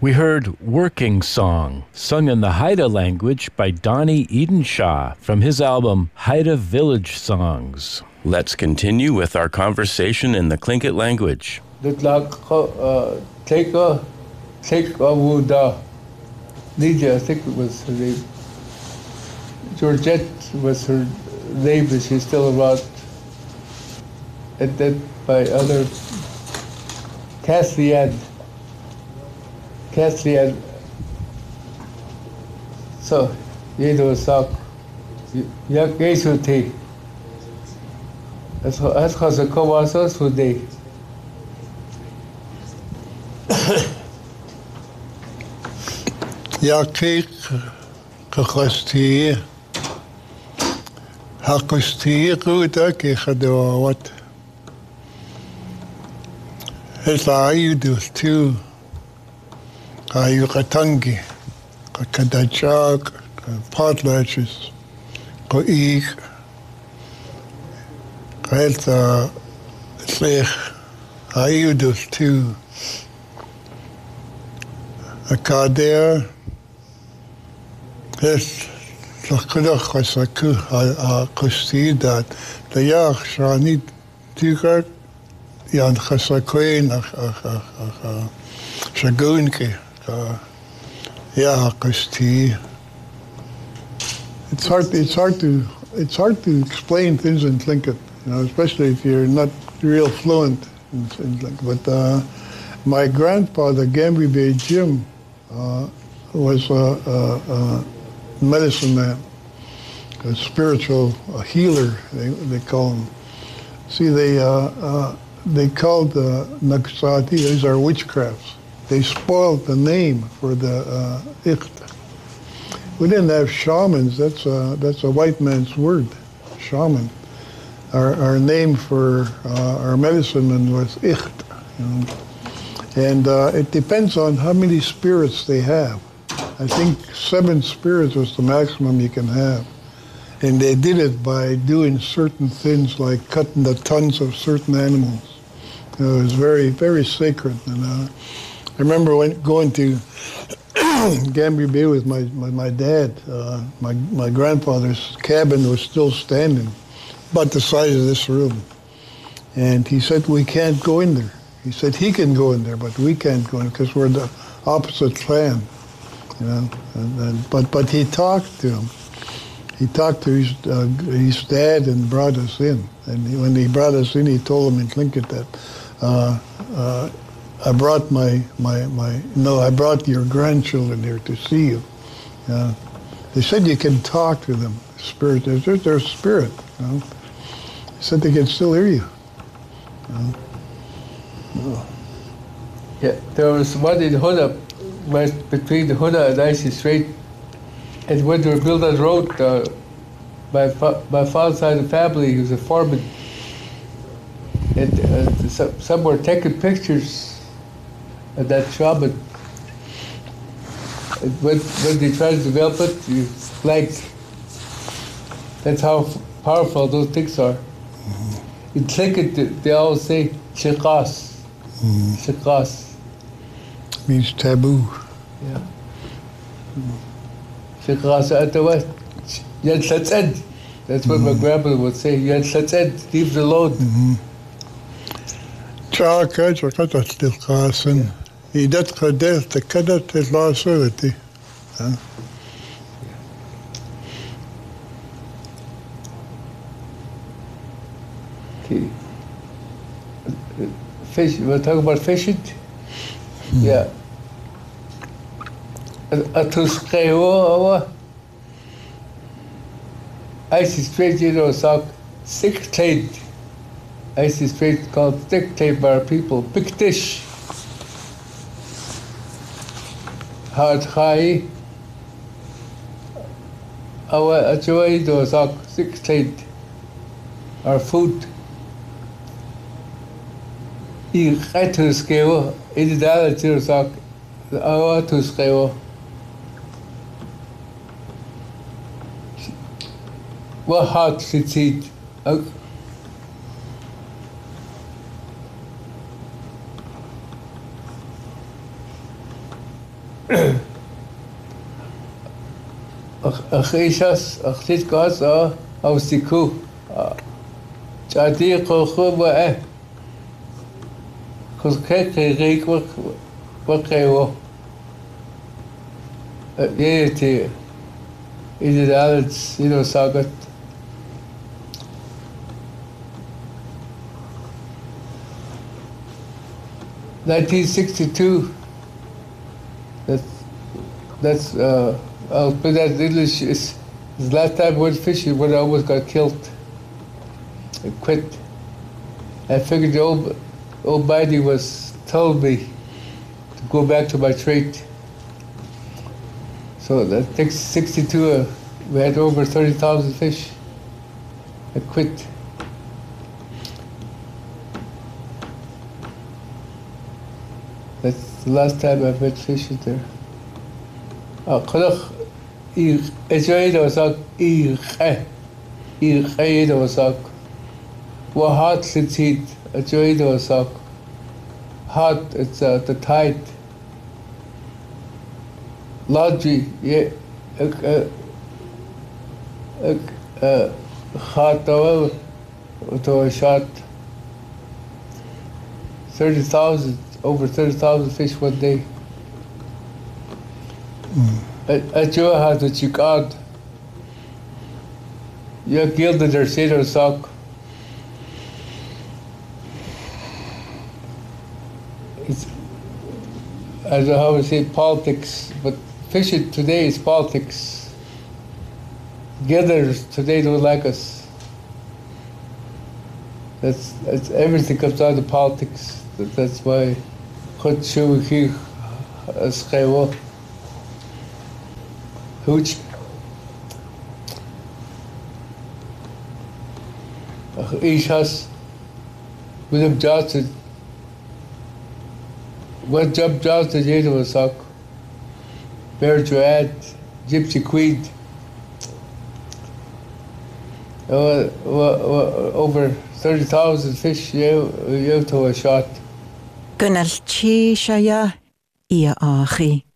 We heard Working Song, sung in the Haida language by Donnie Edenshaw from his album Haida Village Songs. Let's continue with our conversation in the Tlingit language. Lydia, I think it was her name. Georgette was her name, but she's still around. And then my other, Kathleen. So, Yedo Sak, Yak Yesuti. That's because the Kawasos who they. Yakik Kakasti Hakusti Rudaki Hadawat. It's Ayudus too. Ayukatangi, Kadachak, Potlatches, Koik, Kaelta, Slech, Ayudus too. A Kader. Yes, Sakudach was a Kusti that the Yak Shanit Tigat Yan Hasaquin Shagunke, Kusti. It's hard to explain things in Tlingit, especially if you're not real fluent in Tlingit. But my grandfather, Gambri Bay Jim, was a medicine man, a spiritual healer, they call him. See, they called the Naksati, these are witchcrafts. They spoiled the name for the Icht. We didn't have shamans, that's a white man's word, shaman. Our name for our medicine man was Icht. And it depends on how many spirits they have. I think 7 spirits was the maximum you can have. And they did it by doing certain things like cutting the tongues of certain animals. It was very, very sacred. And I remember going to Gambri Bay with my dad. My grandfather's cabin was still standing, about the size of this room. And he said, we can't go in there. He said he can go in there, but we can't go in because we're the opposite clan. But he talked to him. He talked to his dad and brought us in. And when he brought us in, he told him in Tlingit that I brought your grandchildren here to see you. They said you can talk to them. Spirit, they're spirit. He said they can still hear you. Yeah, there was one in Huda, between the Huda and Icy Strait, and when they were building that road, my father's side of the family, he was a foreman, and some were taking pictures of that shaman. And when they tried to develop it, you blanked. That's how powerful those things are. In Tlingit, they always say, Chikas. Chikas. Means taboo. Yeah. Chikas at the west. Yad Satzed. That's what my grandmother would say. Yad Satzed. Leave it alone. Chaka, Chaka, Tilkasen. He did Kadet, the Kadet is lost certainty. Okay. Fish, we're talking about fishing? Yeah. Icy Strait, Sock, thick tape. Icy Strait called thick tape by our people. Pictish. Hard high. Our Ajoy, Sock, thick tape. Our food. I get to scale, in the other two sock, our to scale. What hot sits it? Achishas, achit gas, ausiku. Jadi kochu wa Cos keke reik wakewo. Yeti. Is it Alex, sagat. (1962). That's I'll put that in English. It's the last time I went fishing when I almost got killed. I quit. I figured the old mighty was told me to go back to my trade. So that 62, we had over 30,000 fish. I quit. That's the last time I've went fishing there. Colch, Israel was What hot since heat, Israel was hot, it's the tide. Laundry, yeah, hot oil to a shot. 30,000, over 30,000 fish one day. I Joe had a Chicago. You gilded their sailor sock. It's, I don't know how to say politics, but fishing today is politics. Gilders today don't like us. That's everything comes down to politics. That's why Chut Shu Hi Schrewo. Hooch. Ishas. William Johnson. What Jump Johnson did was Bear Joad, Gypsy Queen. Over 30,000 fish you to a shot. Gynnal chi siaya ia achi.